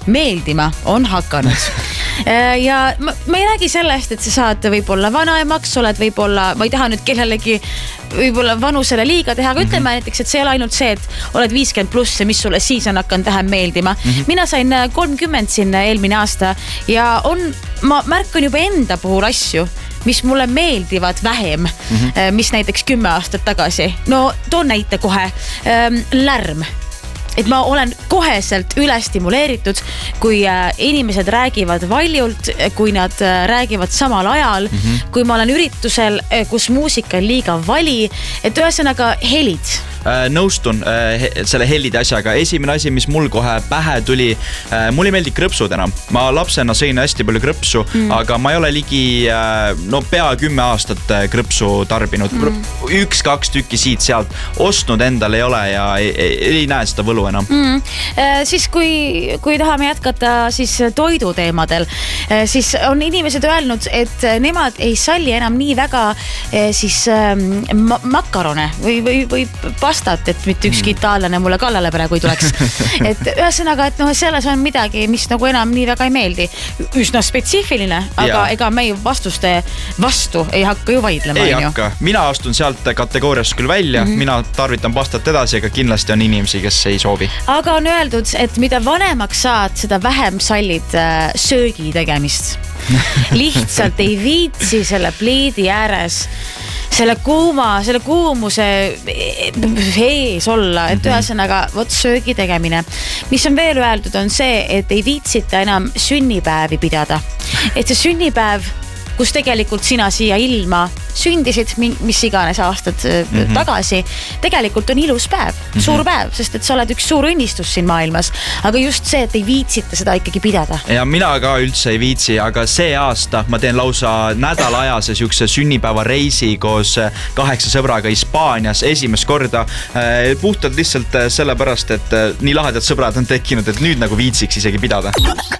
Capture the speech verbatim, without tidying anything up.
meeldima on hakanud. Ja ma, ma ei räägi sellest, et sa saad võib-olla vanaemaks, oled võib-olla, ma ei taha nüüd kellelegi võib-olla vanusele liiga teha, aga ütleme mm-hmm. näiteks, et see ei ole ainult see, et oled viiskümmend pluss ja mis sulle siis on hakanud vähem meeldima. Mm-hmm. Mina sain kolmkümmend siin eelmine aasta ja on, ma märkan juba enda puhul asju, mis mulle meeldivad vähem, mm-hmm. mis näiteks kümme aastat tagasi. No toon näite kohe. Lärm. Et ma olen koheselt üle stimuleeritud, kui inimesed räägivad valjult, kui nad räägivad samal ajal, mm-hmm. kui ma olen üritusel, kus muusika on liiga vali, et ühesõnaga helid. Nõustun selle hellide asjaga. Esimene asi, mis mul kohe pähe tuli, mul ei meeldi krõpsud enam. Ma lapsena sõin hästi palju krõpsu, mm. aga ma ei ole ligi no, pea kümme aastat krõpsu tarbinud. Mm. Üks, kaks tükki siit sealt ostnud endal ei ole ja ei, ei, ei näe seda võlu enam. Mm. Siis kui, kui tahame jätkata siis toidu teemadel, siis on inimesed öelnud, et nemad ei salli enam nii väga siis ma- makarone või, või, või pastat, et mitte ükski itaallane mulle kallale praegu ei tuleks. Et ühesõnaga, et noh, selles on midagi, mis nagu enam nii väga ei meeldi. Üsna spetsiifiline, aga ja. Ega meie vastuste vastu ei hakka ju vaidlema. Ei hakka. Mina astun sealt kategooriast küll välja, mm-hmm. mina tarvitan pastat edasi, aga kindlasti on inimesi, kes ei soovi. Aga on öeldud, et mida vanemaks saad, seda vähem sallid söögi tegemist. Lihtsalt ei viitsi selle pliidi ääres selle kuuma, selle kuumuse ees olla, et ühesõnaga võt söögi tegemine. Mis on veel öeldud, on see, et ei viitsita enam sünnipäevi pidada. Et see sünnipäev, kus tegelikult sina siia ilma sündisid, mis iganes aastad mm-hmm. tagasi, tegelikult on ilus päev, mm-hmm. suur päev, sest et sa oled üks suur õnnistus siin maailmas, aga just see, et ei viitsita seda ikkagi pidada. Ja mina ka üldse ei viitsi, aga see aasta ma teen lausa nädalajase siukse sünnipäeva reisi koos kaheksa sõbraga Hispaanias esimest korda, puhtalt lihtsalt sellepärast, et nii lahedad sõbrad on tekkinud, et nüüd nagu viitsiks isegi pidada.